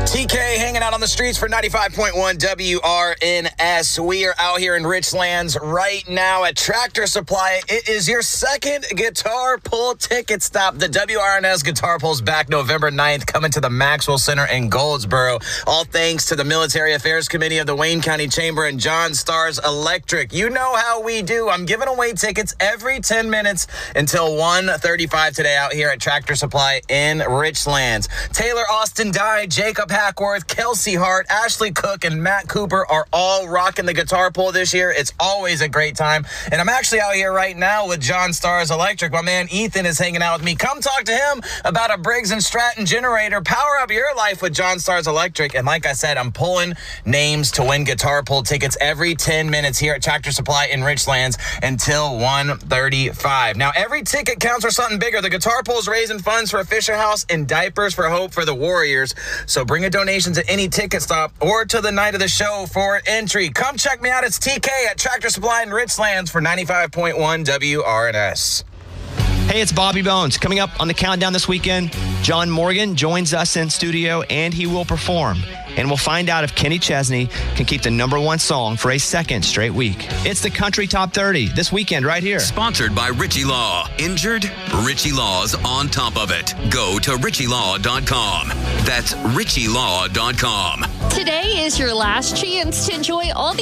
TK hanging out on the streets for 95.1 WRNS. We are out here in Richlands right now at Tractor Supply. It is your second guitar pull ticket stop. The WRNS Guitar Pull's back November 9th, coming to the Maxwell Center in Goldsboro. All thanks to the Military Affairs Committee of the Wayne County Chamber and John Stars Electric. You know how we do. I'm giving away tickets every 10 minutes until 1:35 today out here at Tractor Supply in Richlands. Taylor Austin Dye, Jacob Hackworth, Kelsey Hart, Ashley Cook, and Matt Cooper are all rocking the guitar pull this year. It's always a great time. And I'm actually out here right now with John Stars Electric. My man Ethan is hanging out with me. Come talk to him about a Briggs & Stratton generator. Power up your life with John Stars Electric. And like I said, I'm pulling names to win guitar pull tickets every 10 minutes here at Tractor Supply in Richlands until 1:35. Now, every ticket counts for something bigger. The guitar pull is raising funds for Fisher House and Diapers for Hope for the Warriors. So bring a donation to any ticket stop or to the night of the show for entry. Come check me out. It's TK at Tractor Supply in Richlands for 95.1 WRNS. Hey, it's Bobby Bones. Coming up on the countdown this weekend, John Morgan joins us in studio, and he will perform. And we'll find out if Kenny Chesney can keep the #1 song for a second straight week. It's the Country Top 30 this weekend right here. Sponsored by Ritchie Law. Injured? Ritchie Law's on top of it. Go to RitchieLaw.com. That's RitchieLaw.com. Today is your last chance to enjoy all the